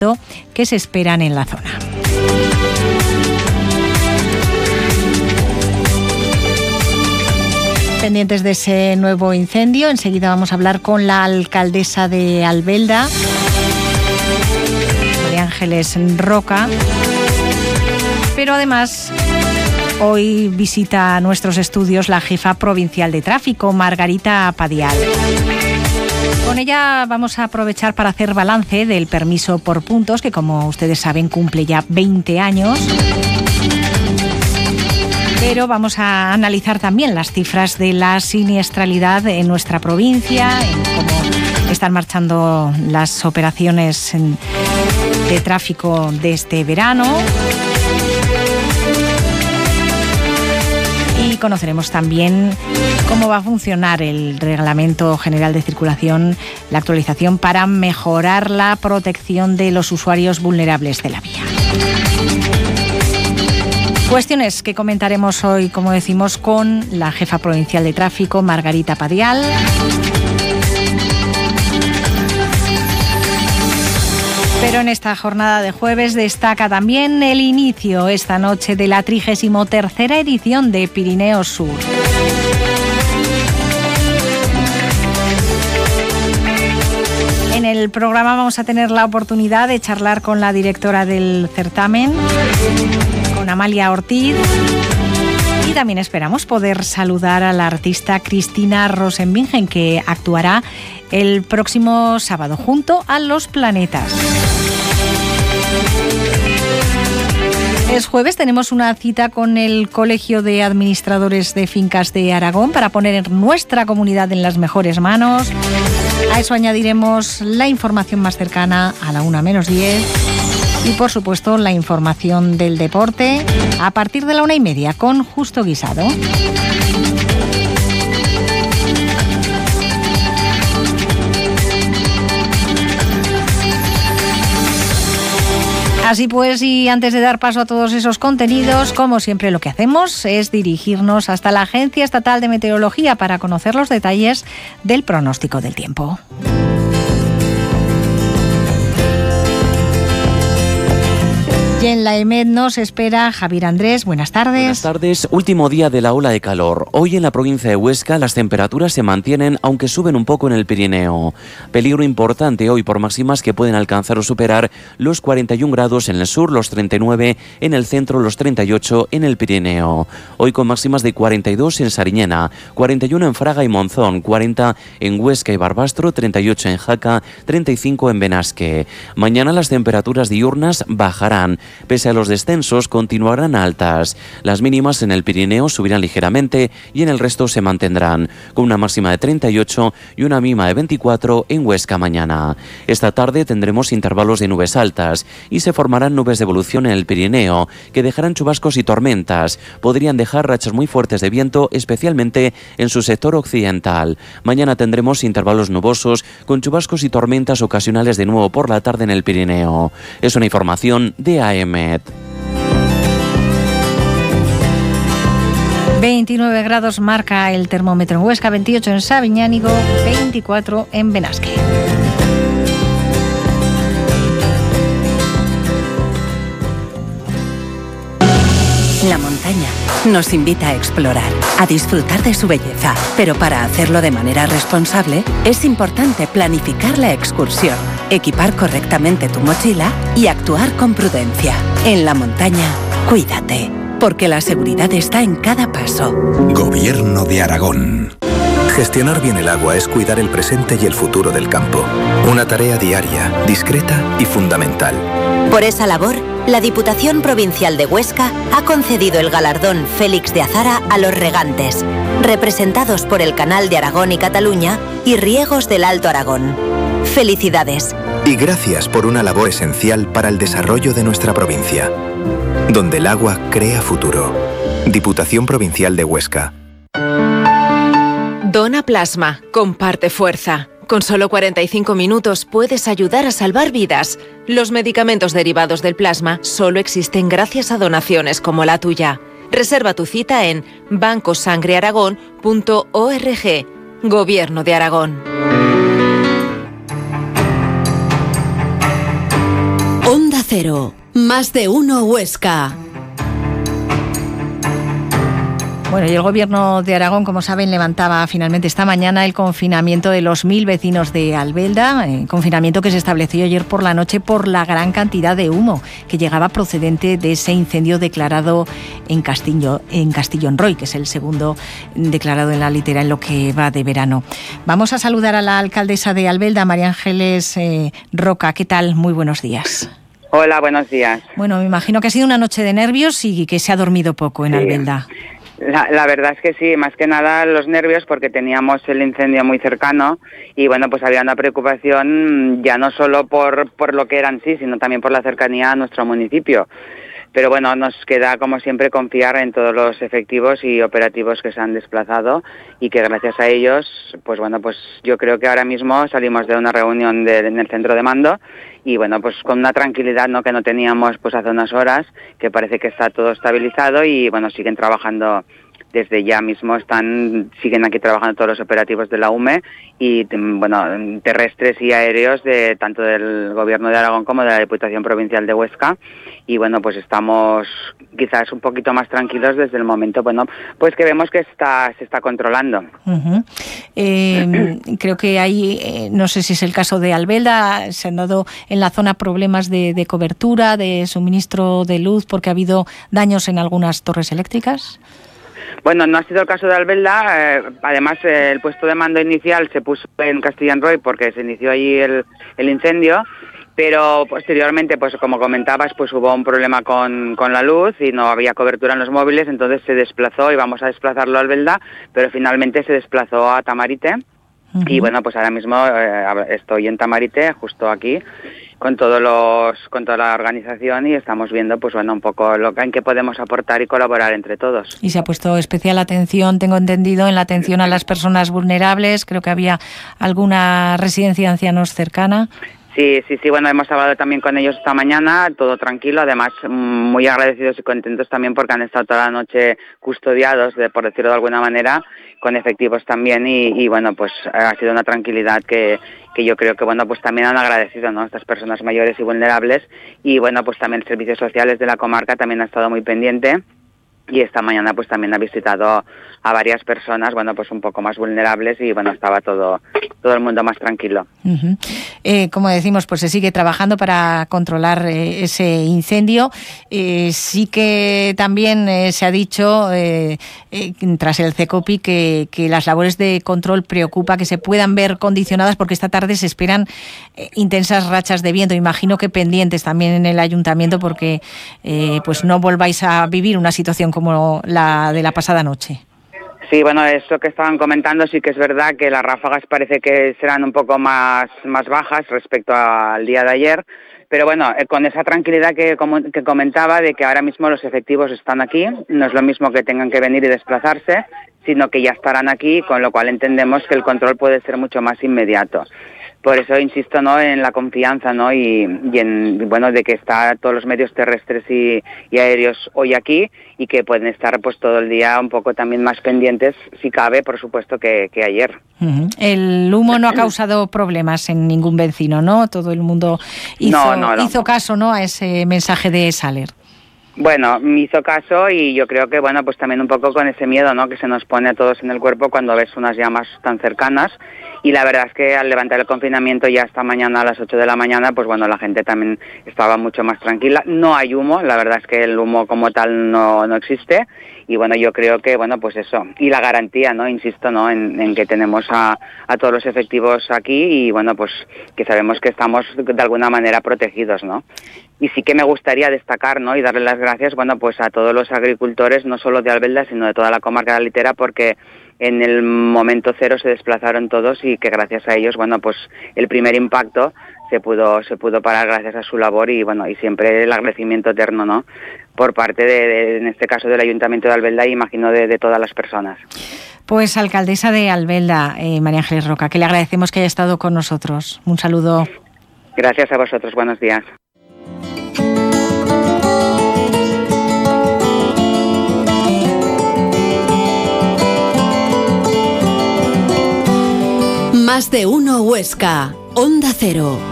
que se esperan en la zona. Pendientes de ese nuevo incendio, enseguida vamos a hablar con la alcaldesa de Albelda, María Ángeles Roca, pero además hoy visita nuestros estudios la jefa provincial de tráfico, Margarita Padial. Con ella vamos a aprovechar para hacer balance del permiso por puntos, que como ustedes saben cumple ya 20 años. Pero vamos a analizar también las cifras de la siniestralidad en nuestra provincia, en cómo están marchando las operaciones de tráfico de este verano. Y conoceremos también cómo va a funcionar el Reglamento General de Circulación, la actualización para mejorar la protección de los usuarios vulnerables de la vía. Cuestiones que comentaremos hoy, como decimos, con la jefa provincial de tráfico, Margarita Padial. Pero en esta jornada de jueves destaca también el inicio esta noche de la 33ª edición de Pirineos Sur. En el programa vamos a tener la oportunidad de charlar con la directora del certamen, con Amalia Ortiz, y también esperamos poder saludar a la artista Cristina Rosenbingen, que actuará el próximo sábado junto a Los Planetas. Es jueves, tenemos una cita con el Colegio de Administradores de Fincas de Aragón para poner nuestra comunidad en las mejores manos. A eso añadiremos la información más cercana a la 1:10 y, por supuesto, la información del deporte a partir de la 1:30 con Justo Guisado. Así pues, y antes de dar paso a todos esos contenidos, como siempre lo que hacemos es dirigirnos hasta la Agencia Estatal de Meteorología para conocer los detalles del pronóstico del tiempo. Y en la EMET nos espera Javier Andrés. Buenas tardes. Buenas tardes. Último día de la ola de calor. Hoy en la provincia de Huesca las temperaturas se mantienen, aunque suben un poco en el Pirineo. Peligro importante hoy por máximas que pueden alcanzar o superar los 41 grados en el sur, los 39 en el centro, los 38 en el Pirineo. Hoy con máximas de 42 en Sariñena, 41 en Fraga y Monzón, 40 en Huesca y Barbastro, 38 en Jaca, 35 en Benasque. Mañana las temperaturas diurnas bajarán. Pese a los descensos, continuarán altas. Las mínimas en el Pirineo subirán ligeramente y en el resto se mantendrán, con una máxima de 38 y una mínima de 24 en Huesca mañana. Esta tarde tendremos intervalos de nubes altas y se formarán nubes de evolución en el Pirineo, que dejarán chubascos y tormentas. Podrían dejar rachas muy fuertes de viento, especialmente en su sector occidental. Mañana tendremos intervalos nubosos, con chubascos y tormentas ocasionales de nuevo por la tarde en el Pirineo. Es una información de AEMET. 29 grados marca el termómetro en Huesca, 28 en Sabiñánigo, 24 en Benasque. La montaña nos invita a explorar, a disfrutar de su belleza, pero para hacerlo de manera responsable es importante planificar la excursión, equipar correctamente tu mochila y actuar con prudencia. En la montaña, cuídate, porque la seguridad está en cada paso. Gobierno de Aragón. Gestionar bien el agua es cuidar el presente y el futuro del campo. Una tarea diaria, discreta y fundamental. Por esa labor, la Diputación Provincial de Huesca ha concedido el galardón Félix de Azara a los regantes, representados por el Canal de Aragón y Cataluña y Riegos del Alto Aragón. ¡Felicidades! Y gracias por una labor esencial para el desarrollo de nuestra provincia. Donde el agua crea futuro. Diputación Provincial de Huesca. Dona plasma, comparte fuerza. Con solo 45 minutos puedes ayudar a salvar vidas. Los medicamentos derivados del plasma solo existen gracias a donaciones como la tuya. Reserva tu cita en bancosangrearagón.org. Gobierno de Aragón. Cero, Más de Uno Huesca. Bueno, y el Gobierno de Aragón, como saben, levantaba finalmente esta mañana el confinamiento de los 1.000 vecinos de Albelda, confinamiento que se estableció ayer por la noche por la gran cantidad de humo que llegaba procedente de ese incendio declarado en Castillón Roy, que es el segundo declarado en la litera en lo que va de verano. Vamos a saludar a la alcaldesa de Albelda, María Ángeles Roca. ¿Qué tal? Muy buenos días. Hola, buenos días. Bueno, me imagino que ha sido una noche de nervios y que se ha dormido poco en Albelda. La verdad es que sí, más que nada los nervios porque teníamos el incendio muy cercano y bueno, pues había una preocupación ya no solo por lo que era en sí, sino también por la cercanía a nuestro municipio. Pero bueno, nos queda como siempre confiar en todos los efectivos y operativos que se han desplazado y que gracias a ellos, pues bueno, pues yo creo que ahora mismo salimos de una reunión en el centro de mando y bueno, pues con una tranquilidad, ¿no?, que no teníamos pues hace unas horas, que parece que está todo estabilizado y bueno, siguen trabajando. Desde ya mismo siguen aquí trabajando todos los operativos de la UME y bueno, terrestres y aéreos de tanto del Gobierno de Aragón como de la Diputación Provincial de Huesca y bueno, pues estamos quizás un poquito más tranquilos desde el momento, bueno, pues que vemos que se está controlando. Uh-huh. Creo que hay, no sé si es el caso de Albelda, se han dado en la zona problemas de cobertura, de suministro de luz porque ha habido daños en algunas torres eléctricas. Bueno, no ha sido el caso de Albelda, además el puesto de mando inicial se puso en Castillón Roy porque se inició allí el incendio, pero posteriormente, pues como comentabas, pues hubo un problema con la luz y no había cobertura en los móviles, entonces se desplazó, íbamos a desplazarlo a Albelda, pero finalmente se desplazó a Tamarite. Uh-huh. Y bueno, pues ahora mismo estoy en Tamarite, justo aquí, con toda la organización y estamos viendo pues bueno un poco en qué podemos aportar y colaborar entre todos. Y se ha puesto especial atención, tengo entendido, en la atención a las personas vulnerables. Creo que había alguna residencia de ancianos cercana. Sí, bueno, hemos hablado también con ellos esta mañana, todo tranquilo, además muy agradecidos y contentos también porque han estado toda la noche custodiados, por decirlo de alguna manera, con efectivos también y bueno, pues ha sido una tranquilidad que yo creo que bueno, pues también han agradecido, ¿no?, estas personas mayores y vulnerables y bueno, pues también servicios sociales de la comarca también ha estado muy pendiente. Y esta mañana pues también ha visitado a varias personas, bueno, pues un poco más vulnerables y bueno, estaba todo el mundo más tranquilo. Uh-huh. Como decimos, pues se sigue trabajando para controlar ese incendio. Sí que también se ha dicho tras el CECOPI que las labores de control preocupa que se puedan ver condicionadas porque esta tarde se esperan intensas rachas de viento. Imagino que pendientes también en el ayuntamiento porque pues no volváis a vivir una situación como la de la pasada noche. Sí, bueno, eso que estaban comentando sí que es verdad que las ráfagas parece que serán un poco más bajas respecto al día de ayer, pero bueno, con esa tranquilidad que comentaba de que ahora mismo los efectivos están aquí, no es lo mismo que tengan que venir y desplazarse, sino que ya estarán aquí, con lo cual entendemos que el control puede ser mucho más inmediato. Por eso insisto, ¿no?, en la confianza, ¿no?, y en bueno, de que está todos los medios terrestres y aéreos hoy aquí y que pueden estar pues todo el día un poco también más pendientes, si cabe, por supuesto, que ayer. Uh-huh. El humo no ha causado problemas en ningún vecino, ¿no? Todo el mundo hizo caso, ¿no?, a ese mensaje de Saler. Bueno, me hizo caso y yo creo que, bueno, pues también un poco con ese miedo, ¿no?, que se nos pone a todos en el cuerpo cuando ves unas llamas tan cercanas. Y la verdad es que al levantar el confinamiento ya esta mañana a las 8 de la mañana, pues bueno, la gente también estaba mucho más tranquila. No hay humo, la verdad es que el humo como tal no existe. Y bueno, yo creo que, bueno, pues eso. Y la garantía, ¿no?, insisto, ¿no?, en que tenemos a todos los efectivos aquí y bueno, pues que sabemos que estamos de alguna manera protegidos, ¿no? Y sí que me gustaría destacar, ¿no?, y darle las gracias, bueno, pues a todos los agricultores, no solo de Albelda, sino de toda la comarca de la Litera, porque en el momento cero se desplazaron todos y que gracias a ellos, bueno, pues el primer impacto se pudo parar gracias a su labor y bueno, y siempre el agradecimiento eterno, ¿no?, por parte en este caso del Ayuntamiento de Albelda y imagino de todas las personas. Pues alcaldesa de Albelda, María Ángeles Roca, que le agradecemos que haya estado con nosotros. Un saludo. Gracias a vosotros, buenos días. Más de Uno Huesca, Onda Cero.